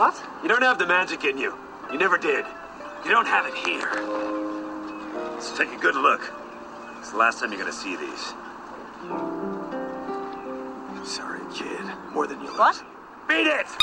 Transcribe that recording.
What? You don't have the magic in you. You never did. You don't have it here. So take a good look. It's the last time you're gonna see these. Sorry, kid. More than you What? Beat it!